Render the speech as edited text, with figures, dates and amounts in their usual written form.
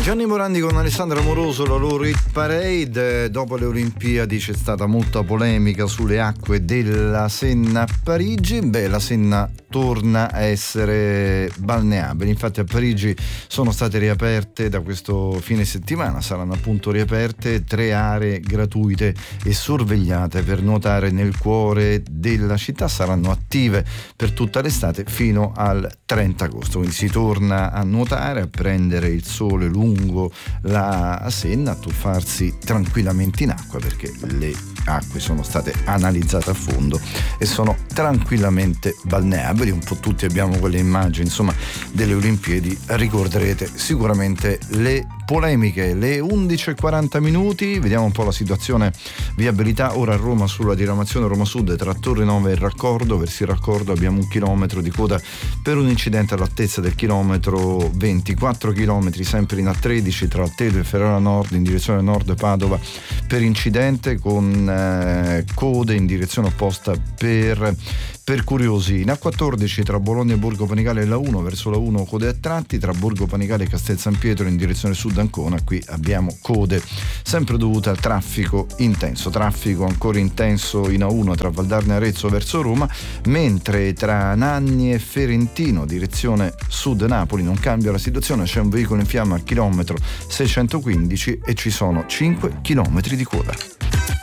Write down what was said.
Gianni Morandi con Alessandra Moroso, la loro hit parade. Dopo le Olimpiadi c'è stata molta polemica sulle acque della Senna a Parigi. La Senna torna a essere balneabile, infatti a Parigi sono state riaperte da questo fine settimana, saranno appunto riaperte 3 aree gratuite e sorvegliate per nuotare nel cuore della città, saranno attive per tutta l'estate fino al 30 agosto, quindi si torna a nuotare, a prendere il sole lungo la Senna, a tuffarsi tranquillamente in acqua, perché le acque sono state analizzate a fondo e sono tranquillamente balneabili. Un po' tutti abbiamo quelle immagini, insomma, delle Olimpiadi, ricorderete sicuramente le polemiche. Le 11:40 minuti, vediamo un po' la situazione viabilità ora a Roma sulla diramazione Roma Sud tra Torre Nova e Raccordo. Verso il Raccordo abbiamo 1 chilometro di coda per un incidente all'altezza del chilometro 24 chilometri sempre in A13 tra Altedo e Ferrara Nord in direzione nord Padova per incidente, con code in direzione opposta per curiosi. In A14 tra Bologna e Borgo Panigale e la 1 verso la 1 code a tratti, tra Borgo Panigale e Castel San Pietro in direzione sud Ancona qui abbiamo code sempre dovute al traffico intenso. Traffico ancora intenso in A1 tra Valdarno e Arezzo verso Roma, mentre tra Nanni e Ferentino direzione sud Napoli non cambia la situazione, c'è un veicolo in fiamma al chilometro 615 e ci sono 5 chilometri di coda.